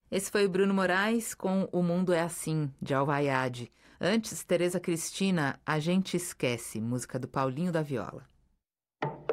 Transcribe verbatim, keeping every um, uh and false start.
Esse foi o Bruno Moraes com O Mundo é Assim, de Alvaiade. Antes, Tereza Cristina, A Gente Esquece, música do Paulinho da Viola.